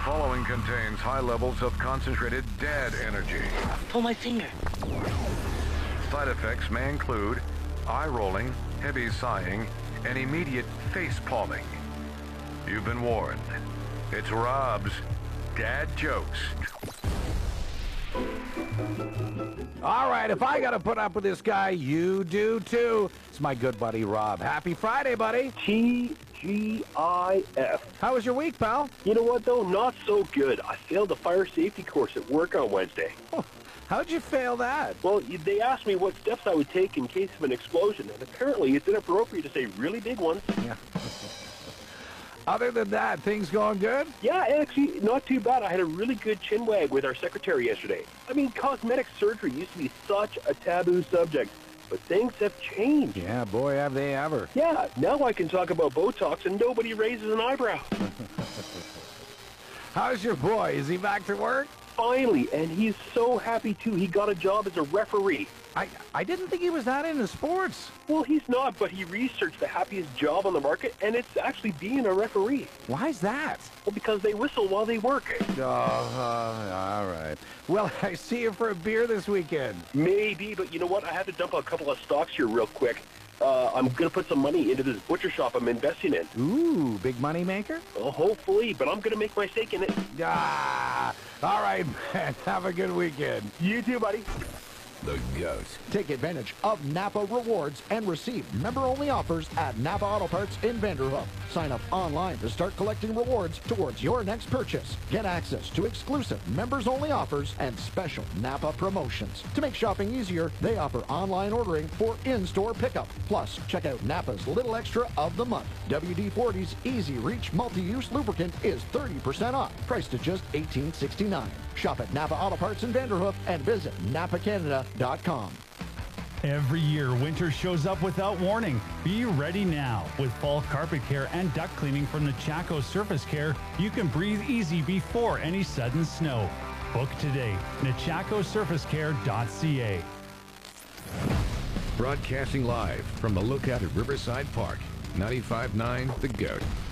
following contains high levels of concentrated dad energy. Pull my finger. Side effects may include eye rolling, heavy sighing, and immediate face palming. You've been warned. It's Rob's Dad Jokes. All right, if I got to put up with this guy, you do too. It's my good buddy Rob. Happy Friday, buddy. TGIF. How was your week, pal? You know what, though? Not so good. I failed the fire safety course at work on Wednesday. How'd you fail that? Well, they asked me what steps I would take in case of an explosion, and apparently it's inappropriate to say really big ones. Yeah. Other than that, things going good? Yeah, actually, not too bad. I had a really good chinwag with our secretary yesterday. I mean, cosmetic surgery used to be such a taboo subject, but things have changed. Yeah, boy, have they ever. Yeah, now I can talk about Botox and nobody raises an eyebrow. How's your boy? Is he back to work? Finally, and he's so happy too. He got a job as a referee. I didn't think he was that into sports. Well, he's not, but he researched the happiest job on the market, and it's actually being a referee. Why's that? Well, because they whistle while they work. All right. Well, I see you for a beer this weekend. Maybe, but you know what? I have to dump a couple of stocks here real quick. I'm going to put some money into this butcher shop I'm investing in. Ooh, big money maker? Well, hopefully, but I'm going to make my stake in it. All right, man. Have a good weekend. You too, buddy. The Goat. Take advantage of Napa Rewards and receive member-only offers at Napa Auto Parts in Vanderhoof. Sign up online to start collecting rewards towards your next purchase. Get access to exclusive members-only offers and special Napa promotions. To make shopping easier, they offer online ordering for in-store pickup. Plus, check out Napa's Little Extra of the Month. WD-40's Easy Reach Multi-Use Lubricant is 30% off, priced at just $18.69. Shop at Napa Auto Parts in Vanderhoof and visit NapaCanada.com. Every year, winter shows up without warning. Be ready now. With fall carpet care and duct cleaning from Nachaco Surface Care, you can breathe easy before any sudden snow. Book today. NachacoSurfaceCare.ca. Broadcasting live from the Lookout at Riverside Park. 95.9 The Goat.